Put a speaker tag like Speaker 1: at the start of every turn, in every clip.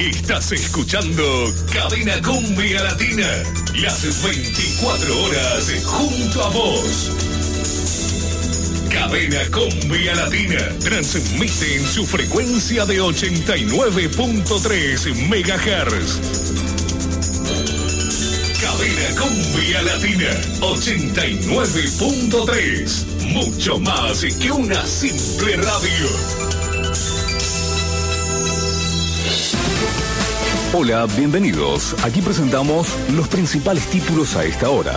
Speaker 1: Estás escuchando Cadena Cumbia Latina. Las 24 horas junto a vos. Cadena Cumbia Latina transmite en su frecuencia de 89.3 MHz. Cadena Cumbia Latina 89.3. Mucho más que una simple radio.
Speaker 2: Hola, bienvenidos. Aquí presentamos los principales títulos a esta hora.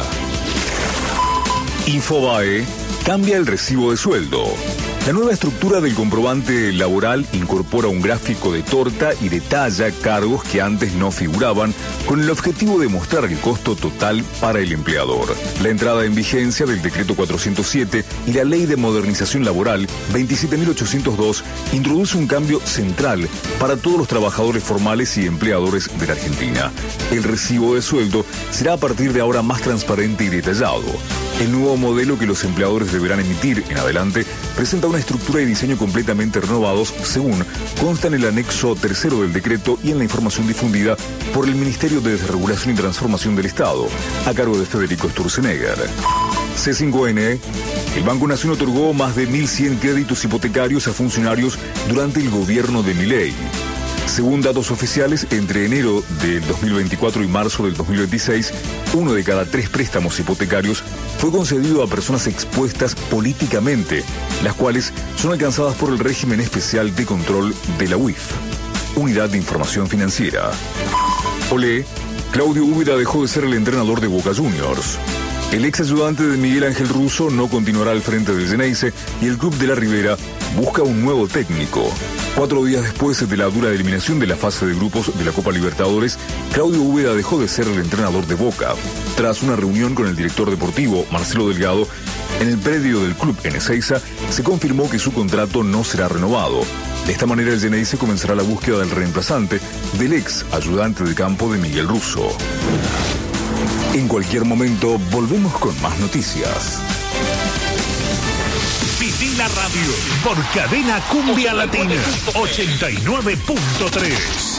Speaker 2: Infobae cambia el recibo de sueldo. La nueva estructura del comprobante laboral incorpora un gráfico de torta y detalla cargos que antes no figuraban, con el objetivo de mostrar el costo total para el empleador. La entrada en vigencia del Decreto 407 y la Ley de Modernización Laboral 27.802 introduce un cambio central para todos los trabajadores formales y empleadores de la Argentina. El recibo de sueldo será a partir de ahora más transparente y detallado. El nuevo modelo que los empleadores deberán emitir en adelante presenta una estructura y diseño completamente renovados, según consta en el anexo tercero del decreto y en la información difundida por el Ministerio de Desregulación y Transformación del Estado, a cargo de Federico Sturzenegger. C5N. El Banco Nación otorgó más de 1.100 créditos hipotecarios a funcionarios durante el gobierno de Milei. Según datos oficiales, entre enero del 2024 y marzo del 2026, 1 de cada 3 préstamos hipotecarios fue concedido a personas expuestas políticamente, las cuales son alcanzadas por el régimen especial de control de la UIF, Unidad de Información Financiera. Olé, Claudio Úbeda dejó de ser el entrenador de Boca Juniors. El ex ayudante de Miguel Ángel Russo no continuará al frente del Xeneize y el club de la Ribera busca un nuevo técnico. 4 días después de la dura eliminación de la fase de grupos de la Copa Libertadores, Claudio Úbeda dejó de ser el entrenador de Boca. Tras una reunión con el director deportivo, Marcelo Delgado, en el predio del club en Ezeiza, se confirmó que su contrato no será renovado. De esta manera, el Xeneize comenzará la búsqueda del reemplazante del ex ayudante de campo de Miguel Russo. En cualquier momento, volvemos con más noticias.
Speaker 1: Viví la radio por Cadena Cumbia Latina 89.3.